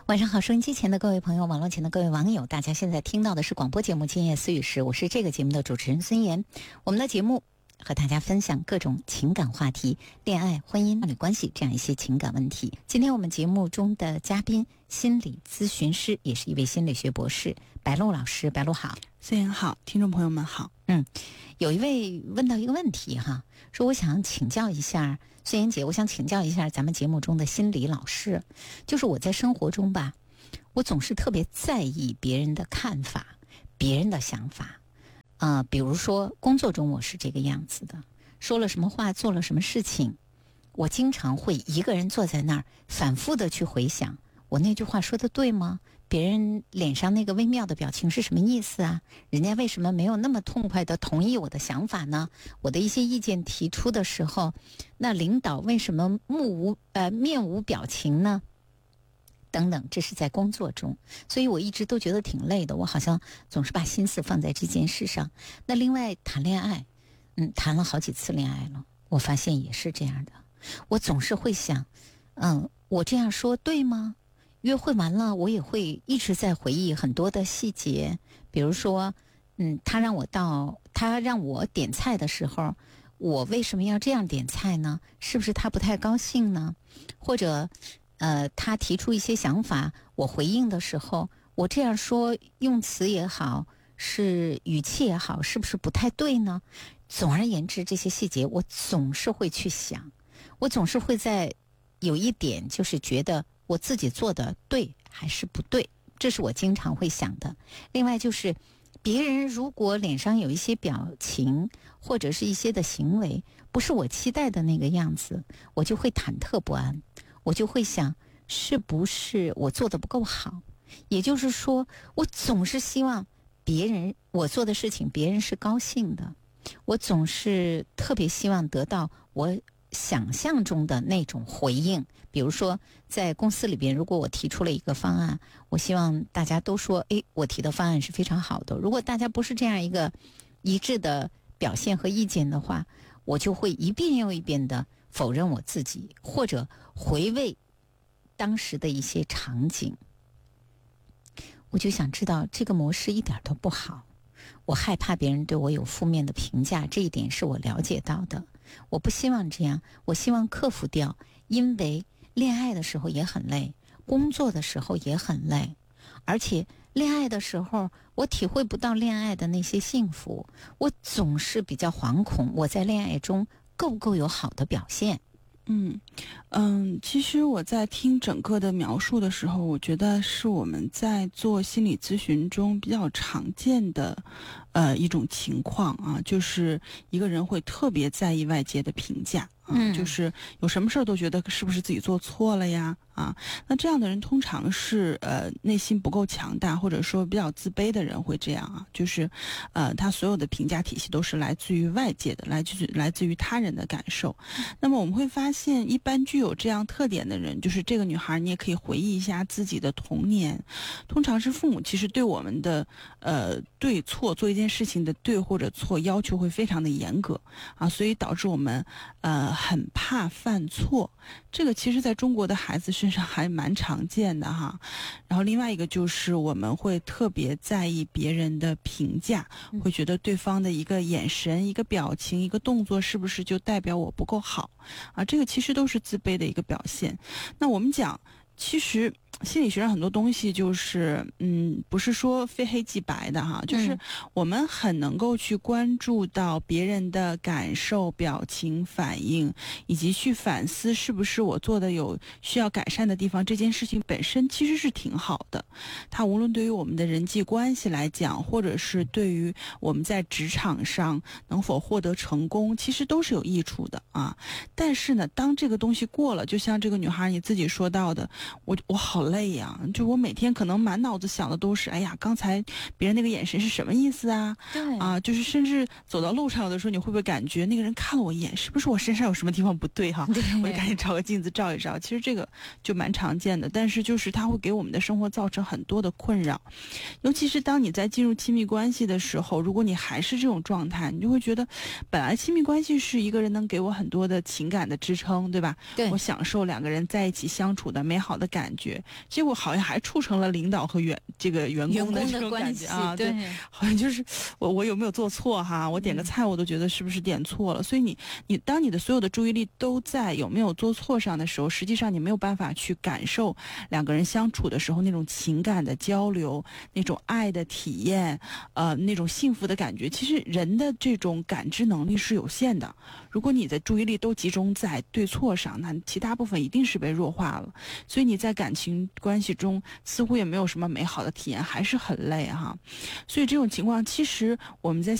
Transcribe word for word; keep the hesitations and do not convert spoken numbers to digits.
晚上好，收音机前的各位朋友，网络前的各位网友，大家现在听到的是广播节目《今夜思语时》，我是这个节目的主持人孙岩。我们的节目和大家分享各种情感话题，恋爱、婚姻、伴侣关系这样一些情感问题。今天我们节目中的嘉宾，心理咨询师，也是一位心理学博士，白露老师。白露好。 孙岩好，听众朋友们好。 嗯，有一位问到一个问题哈，说我想请教一下孙岩姐，我想请教一下咱们节目中的心理老师，就是我在生活中吧，我总是特别在意别人的看法，别人的想法。呃，比如说工作中我是这个样子的，说了什么话，做了什么事情，我经常会一个人坐在那儿反复的去回想，我那句话说的对吗？别人脸上那个微妙的表情是什么意思啊？人家为什么没有那么痛快的同意我的想法呢？我的一些意见提出的时候，那领导为什么目无呃面无表情呢？等等，这是在工作中，所以我一直都觉得挺累的，我好像总是把心思放在这件事上。那另外谈恋爱，嗯，谈了好几次恋爱了，我发现也是这样的，我总是会想，嗯，我这样说对吗？约会完了，我也会一直在回忆很多的细节，比如说，嗯，他让我到，他让我点菜的时候，我为什么要这样点菜呢？是不是他不太高兴呢？或者，呃，他提出一些想法，我回应的时候，我这样说用词也好，是语气也好，是不是不太对呢？总而言之，这些细节我总是会去想，我总是会在有一点就是觉得我自己做的对还是不对，这是我经常会想的。另外就是别人如果脸上有一些表情或者是一些的行为不是我期待的那个样子，我就会忐忑不安，我就会想是不是我做的不够好。也就是说，我总是希望别人我做的事情别人是高兴的，我总是特别希望得到我想象中的那种回应。比如说在公司里边，如果我提出了一个方案，我希望大家都说诶，我提的方案是非常好的。如果大家不是这样一个一致的表现和意见的话，我就会一遍又一遍的否认我自己，或者回味当时的一些场景。我就想知道这个模式一点都不好，我害怕别人对我有负面的评价，这一点是我了解到的。我不希望这样，我希望克服掉，因为恋爱的时候也很累，工作的时候也很累，而且恋爱的时候我体会不到恋爱的那些幸福，我总是比较惶恐我在恋爱中够不够有好的表现。 嗯嗯，其实我在听整个的描述的时候，我觉得是我们在做心理咨询中比较常见的呃一种情况啊，就是一个人会特别在意外界的评价。嗯，就是有什么事儿都觉得是不是自己做错了呀？啊，那这样的人通常是呃内心不够强大，或者说比较自卑的人会这样啊，就是呃他所有的评价体系都是来自于外界的，来自来自于他人的感受。那么我们会发现，一般具有这样特点的人，就是这个女孩，你也可以回忆一下自己的童年，通常是父母其实对我们的呃对错做一件事情的对或者错要求会非常的严格啊，所以导致我们呃。很怕犯错，这个其实在中国的孩子身上还蛮常见的哈。然后另外一个就是我们会特别在意别人的评价，会觉得对方的一个眼神、一个表情、一个动作是不是就代表我不够好啊？这个其实都是自卑的一个表现。那我们讲，其实心理学上很多东西就是嗯不是说非黑即白的哈，就是我们很能够去关注到别人的感受、表情、反应，以及去反思是不是我做的有需要改善的地方，这件事情本身其实是挺好的。它无论对于我们的人际关系来讲，或者是对于我们在职场上能否获得成功，其实都是有益处的啊。但是呢，当这个东西过了，就像这个女孩你自己说到的，我我好累呀，就我每天可能满脑子想的都是，哎呀，刚才别人那个眼神是什么意思啊？ 对啊，就是甚至走到路上，有的时候你会不会感觉那个人看了我一眼，是不是我身上有什么地方不对哈？我就赶紧找个镜子照一照。其实这个就蛮常见的，但是就是它会给我们的生活造成很多的困扰，尤其是当你在进入亲密关系的时候，如果你还是这种状态，你就会觉得，本来亲密关系是一个人能给我很多的情感的支撑，对吧？ 对， 我享受两个人在一起相处的美好的感觉。 结果好像还处成了领导和员这个员工的这种感觉啊， 对， 好像就是我我有没有做错哈？我点个菜我都觉得是不是点错了？嗯、所以你你当你的所有的注意力都在有没有做错上的时候，实际上你没有办法去感受两个人相处的时候那种情感的交流、那种爱的体验，呃，那种幸福的感觉。其实人的这种感知能力是有限的，如果你的注意力都集中在对错上，那其他部分一定是被弱化了。所以你在感情关系中似乎也没有什么美好的体验，还是很累哈。所以这种情况，其实我们在